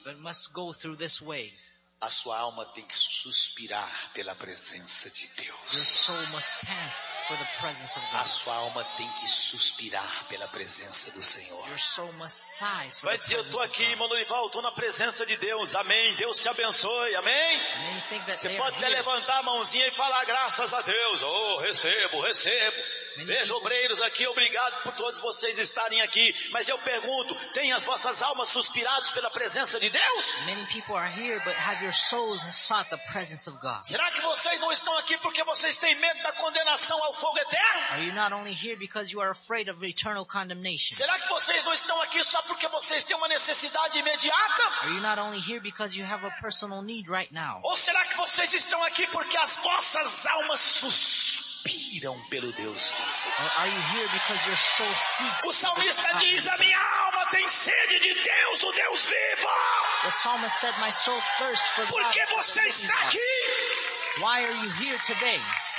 but must go through this way. A sua alma tem que suspirar pela presença de Your Deus. soul must pant for the presence of A God. sua alma tem que suspirar pela presença do Senhor. Your soul must sigh for Vai the dizer, eu presence estou of aqui, God. irmão Lorival, estou na presença de Deus. Amém. Deus te abençoe. Amém. And many think that Você they pode are até here. levantar a mãozinha e falar graças a Deus. Oh, recebo. Vejo obreiros aqui, obrigado por todos vocês estarem aqui. Mas eu pergunto, tem as vossas almas suspiradas pela presença de Deus? Many people are here, but have your souls sought the presence of God? Será que vocês não estão aqui porque vocês têm medo da condenação ao fogo eterno? Are you not only here because you are afraid of eternal condemnation? Será que vocês não estão aqui só porque vocês têm uma necessidade imediata? Are you not only here because you have a personal need right now? Ou será que vocês estão aqui porque as vossas almas suspiram pelo Deus vivo? Or are you here because your soul seeks? O salmista diz, a minha alma tem sede de Deus, do Deus vivo. The psalmist said, my soul thirsts for Por God. que você está aqui? Why are you here today?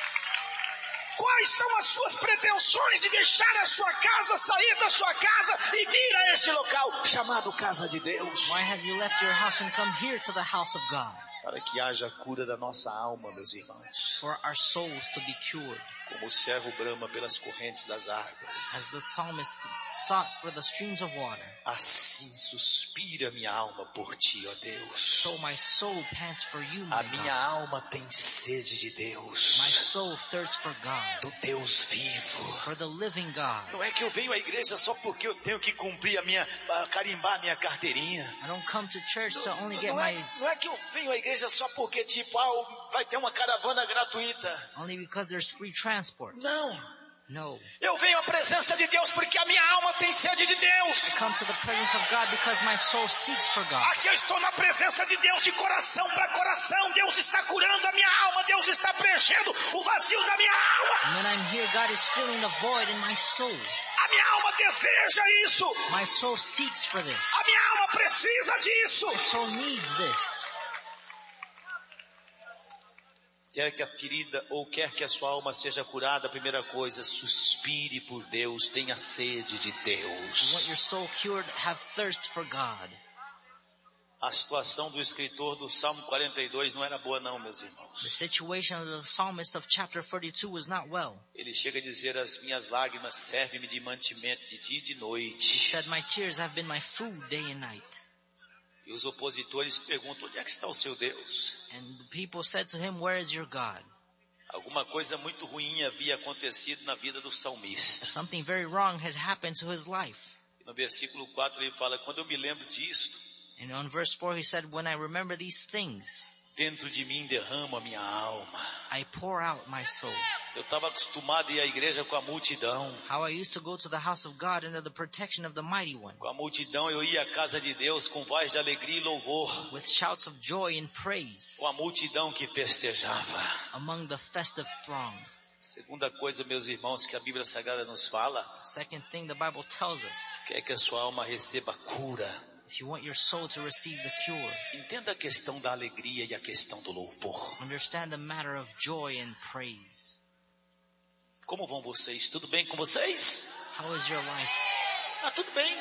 Quais são as suas pretensões de deixar a sua casa, sair da sua casa e vir a este local chamado casa de Deus? Why have you left your house and come here to the house of God? Para que haja cura da nossa alma, meus irmãos. For our souls to be cured. Como o servo brama pelas correntes das águas. As the psalmist sought for the streams of water. Assim suspira minha alma por ti, ó Deus. So my soul pants for you, my A minha God. alma tem sede de My Deus. soul thirsts for God. Do Deus vivo. For the living God. Não é que eu venho à igreja só porque eu tenho que cumprir carimbar a minha carteirinha. I don't come to church to only get Não é que eu venho à igreja só porque vai ter uma caravana gratuita. only because there's free transport. Não. No. Eu venho à presença de Deus porque a minha alma tem sede de Deus. I come to the presence of God because my soul seeks for God. Aqui eu estou na presença de Deus de coração para coração. Deus está curando a minha alma. Deus está preenchendo o vazio da minha alma. And when I'm here, God is filling the void in my soul. A minha alma deseja isso. My soul seeks for this. A minha alma precisa disso. My soul needs this. Quer que a ferida ou quer que a sua alma seja curada, a primeira coisa, suspire por Deus, tenha sede de You want Deus. your soul cured? Have thirst for God. A situação do escritor do Salmo 42 não era boa não, meus The irmãos. situation of the psalmist of chapter 42 was not well. Ele chega a dizer, as minhas lágrimas servem-me de mantimento de dia e de He noite. said, my tears have been my food day and night. E os opositores perguntam, onde é que está o seu Deus? And the people said to him, where is your God? Alguma coisa muito ruim havia acontecido na vida do salmista. Something very wrong had happened to his life. No versículo 4 ele fala, quando eu me lembro disso, And on verse 4 he said, when I remember these things, dentro de mim derrama a minha alma. I pour out my soul. Eu estava acostumado a ir à igreja com a multidão. How I used to go to the house of God under the protection of the Mighty One, Com a multidão eu ia à casa de Deus com voz de alegria e louvor. with shouts of joy and praise Com a multidão que festejava. among the festive throng. Segunda coisa, meus irmãos, que a Bíblia Sagrada nos fala, Second thing the Bible tells us, quer que a sua alma receba cura. if you want your soul to receive the cure, Entenda a questão da alegria e a questão do louvor. understand the matter of joy and praise. Como vão vocês? Tudo bem com vocês? How is your life? Ah, tudo bem.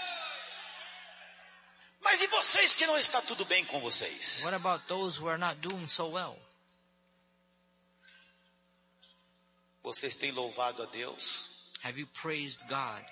Mas e vocês que não está tudo bem com vocês? What about those who are not doing so well? Vocês têm louvado a Deus? Have you praised God?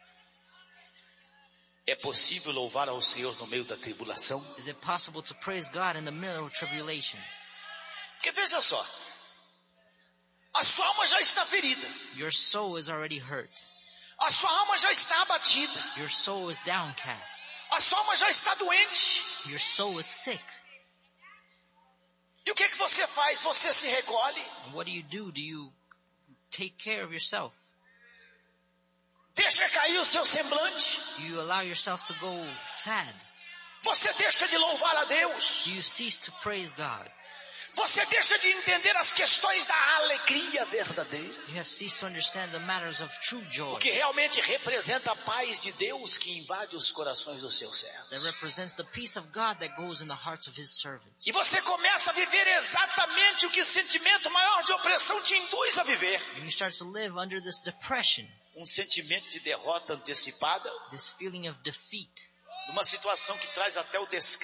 É possível louvar ao Senhor no meio da tribulação? Is it possible to praise God in the middle of tribulations? Porque veja só, a sua alma já está ferida, Your soul is already hurt. a sua alma já está abatida, Your soul is downcast. a sua alma já está doente. Your soul is sick. E o que você faz? Você se recolhe, And what do? Do you take care of yourself? deixa cair o seu semblante, Do you allow yourself to go sad? você deixa de louvar a Deus, Do you cease to praise God? você deixa de entender as questões da alegria verdadeira, You have ceased to understand the matters of true joy o que realmente representa a paz de Deus que invade os corações dos seus that servos. represents the peace of God that goes in the hearts of His servants. E você começa a viver exatamente o que sentimento maior de opressão te induz a viver. And you start to live under this depression, Um sentimento de derrota antecipada, this feeling of defeat, numa situação que traz até o descrédito